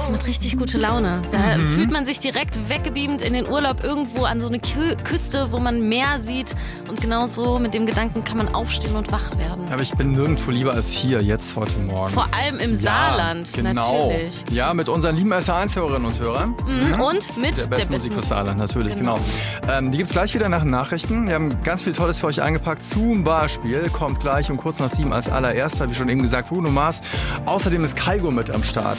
macht richtig gute Laune. Da fühlt man sich direkt weggebeamt in den Urlaub irgendwo an so eine Küste, wo man Meer sieht. Und genau so mit dem Gedanken kann man aufstehen und wach werden. Aber ich bin nirgendwo lieber als hier, jetzt, heute Morgen. Vor allem im Saarland, genau. Natürlich. Ja, mit unseren lieben SR1-Hörerinnen und Hörern. Und mit der besten Musik aus Saarland, natürlich, genau. Die gibt's gleich wieder nach den Nachrichten. Wir haben ganz viel Tolles für euch eingepackt. Zum Beispiel kommt gleich um kurz nach 7 als allererster, wie schon eben gesagt, Bruno Mars. Außerdem ist Kygo mit am Start.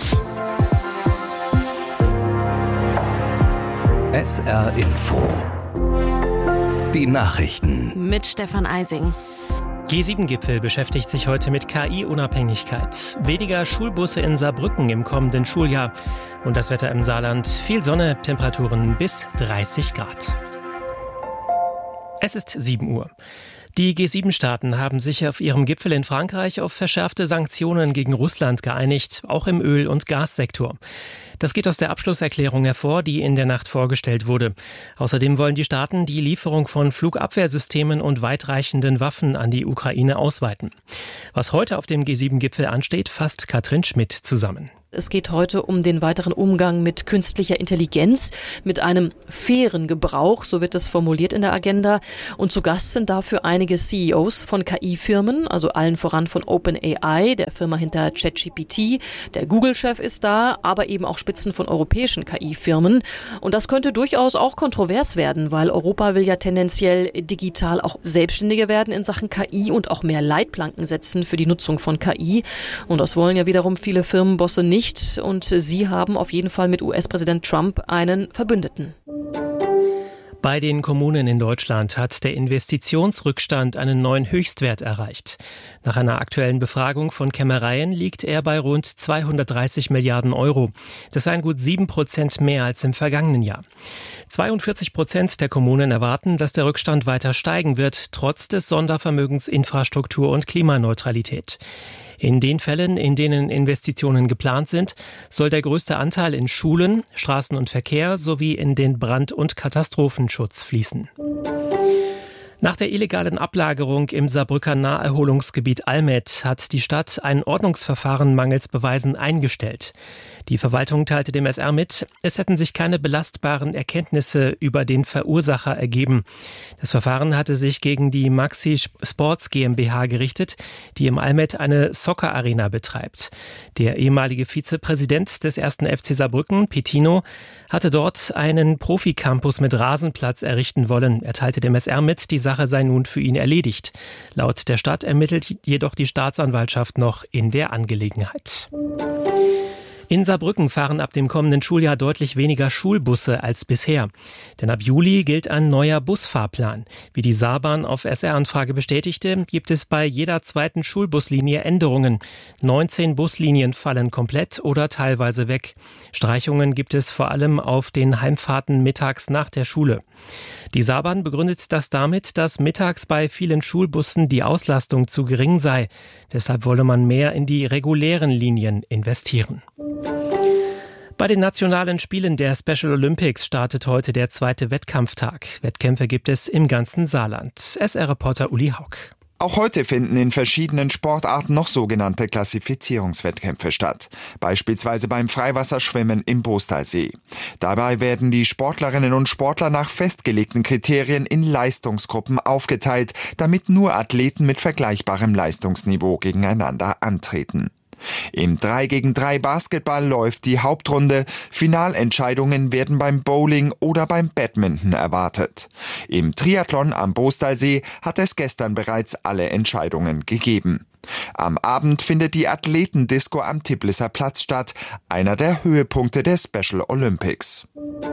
SR Info. Die Nachrichten. Mit Stefan Eising. G7-Gipfel beschäftigt sich heute mit KI-Unabhängigkeit. Weniger Schulbusse in Saarbrücken im kommenden Schuljahr. Und das Wetter im Saarland. Viel Sonne, Temperaturen bis 30 Grad. Es ist 7 Uhr. Die G7-Staaten haben sich auf ihrem Gipfel in Frankreich auf verschärfte Sanktionen gegen Russland geeinigt, auch im Öl- und Gassektor. Das geht aus der Abschlusserklärung hervor, die in der Nacht vorgestellt wurde. Außerdem wollen die Staaten die Lieferung von Flugabwehrsystemen und weitreichenden Waffen an die Ukraine ausweiten. Was heute auf dem G7-Gipfel ansteht, fasst Katrin Schmidt zusammen. Es geht heute um den weiteren Umgang mit künstlicher Intelligenz, mit einem fairen Gebrauch, so wird es formuliert in der Agenda. Und zu Gast sind dafür einige CEOs von KI-Firmen, also allen voran von OpenAI, der Firma hinter ChatGPT. Der Google-Chef ist da, aber eben auch Spitzen von europäischen KI-Firmen. Und das könnte durchaus auch kontrovers werden, weil Europa will ja tendenziell digital auch selbstständiger werden in Sachen KI und auch mehr Leitplanken setzen für die Nutzung von KI. Und das wollen ja wiederum viele Firmenbosse nicht. Und sie haben auf jeden Fall mit US-Präsident Trump einen Verbündeten. Bei den Kommunen in Deutschland hat der Investitionsrückstand einen neuen Höchstwert erreicht. Nach einer aktuellen Befragung von Kämmereien liegt er bei rund 230 Milliarden Euro. Das seien gut 7% mehr als im vergangenen Jahr. 42% der Kommunen erwarten, dass der Rückstand weiter steigen wird, trotz des Sondervermögens Infrastruktur und Klimaneutralität. In den Fällen, in denen Investitionen geplant sind, soll der größte Anteil in Schulen, Straßen und Verkehr sowie in den Brand- und Katastrophenschutz fließen. Nach der illegalen Ablagerung im Saarbrücker Naherholungsgebiet Almet hat die Stadt ein Ordnungsverfahren mangels Beweisen eingestellt. Die Verwaltung teilte dem SR mit, es hätten sich keine belastbaren Erkenntnisse über den Verursacher ergeben. Das Verfahren hatte sich gegen die Maxi Sports GmbH gerichtet, die im Almet eine Soccer-Arena betreibt. Der ehemalige Vizepräsident des 1. FC Saarbrücken, Petino, hatte dort einen Profi-Campus mit Rasenplatz errichten wollen. Er teilte dem SR mit, die Sache sei nun für ihn erledigt. Laut der Stadt ermittelt jedoch die Staatsanwaltschaft noch in der Angelegenheit. In Saarbrücken fahren ab dem kommenden Schuljahr deutlich weniger Schulbusse als bisher. Denn ab Juli gilt ein neuer Busfahrplan. Wie die Saarbahn auf SR-Anfrage bestätigte, gibt es bei jeder zweiten Schulbuslinie Änderungen. 19 Buslinien fallen komplett oder teilweise weg. Streichungen gibt es vor allem auf den Heimfahrten mittags nach der Schule. Die Saarbahn begründet das damit, dass mittags bei vielen Schulbussen die Auslastung zu gering sei. Deshalb wolle man mehr in die regulären Linien investieren. Bei den nationalen Spielen der Special Olympics startet heute der zweite Wettkampftag. Wettkämpfe gibt es im ganzen Saarland. SR-Reporter Uli Haug. Auch heute finden in verschiedenen Sportarten noch sogenannte Klassifizierungswettkämpfe statt. Beispielsweise beim Freiwasserschwimmen im Boostalsee. Dabei werden die Sportlerinnen und Sportler nach festgelegten Kriterien in Leistungsgruppen aufgeteilt, damit nur Athleten mit vergleichbarem Leistungsniveau gegeneinander antreten. Im 3-gegen-3 Basketball läuft die Hauptrunde. Finalentscheidungen werden beim Bowling oder beim Badminton erwartet. Im Triathlon am Boostalsee hat es gestern bereits alle Entscheidungen gegeben. Am Abend findet die Athletendisco am Tiblisser Platz statt, einer der Höhepunkte der Special Olympics.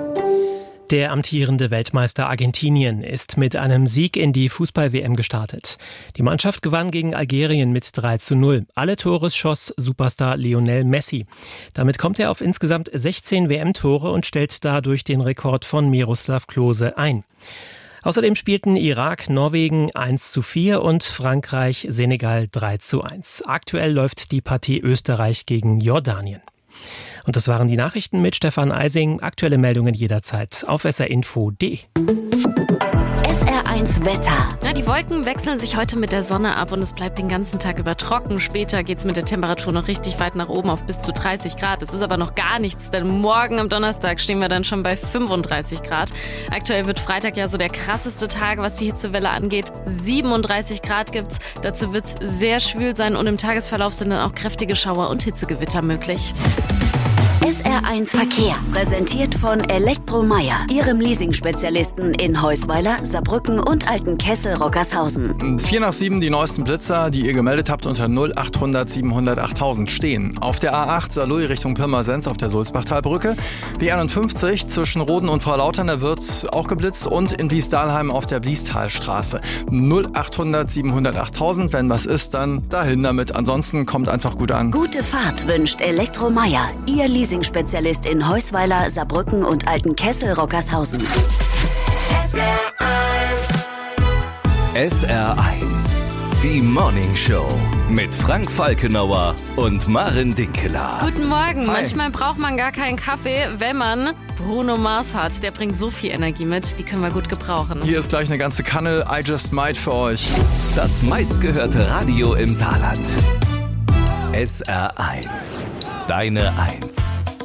Der amtierende Weltmeister Argentinien ist mit einem Sieg in die Fußball-WM gestartet. Die Mannschaft gewann gegen Algerien mit 3:0. Alle Tore schoss Superstar Lionel Messi. Damit kommt er auf insgesamt 16 WM-Tore und stellt dadurch den Rekord von Miroslav Klose ein. Außerdem spielten Irak, Norwegen 1:4 und Frankreich, Senegal 3:1. Aktuell läuft die Partie Österreich gegen Jordanien. Und das waren die Nachrichten mit Stefan Eising. Aktuelle Meldungen jederzeit auf srinfo.de. SR1 SR1 Wetter. Ja, die Wolken wechseln sich heute mit der Sonne ab und es bleibt den ganzen Tag über trocken. Später geht es mit der Temperatur noch richtig weit nach oben auf bis zu 30 Grad. Es ist aber noch gar nichts, denn morgen am Donnerstag stehen wir dann schon bei 35 Grad. Aktuell wird Freitag ja so der krasseste Tag, was die Hitzewelle angeht. 37 Grad gibt's. Dazu wird's sehr schwül sein und im Tagesverlauf sind dann auch kräftige Schauer und Hitzegewitter möglich. SR1 Verkehr, präsentiert von Elektromeier, Ihrem Leasing-Spezialisten in Heusweiler, Saarbrücken und Altenkessel-Rockershausen. 4 nach 7, die neuesten Blitzer, die ihr gemeldet habt, unter 0800 700 8000 stehen. Auf der A8 Saarlouis Richtung Pirmasens auf der Sulzbachtalbrücke. B51 zwischen Roden und Frau-Lautern, da wird auch geblitzt. Und in Blies-Dahlheim auf der Bliestalstraße. 0800 700 8000, wenn was ist, dann dahin damit. Ansonsten kommt einfach gut an. Gute Fahrt wünscht Elektromeier, Ihr Leasing-Spezialist in Heusweiler, Saarbrücken und Altenkessel-Rockershausen. SR1, die Morning Show mit Frank Falkenauer und Maren Dinkeler. Guten Morgen. Hi. Manchmal braucht man gar keinen Kaffee, wenn man Bruno Mars hat. Der bringt so viel Energie mit, die können wir gut gebrauchen. Hier ist gleich eine ganze Kanne I Just Might für euch. Das meistgehörte Radio im Saarland. SR1, deine 1.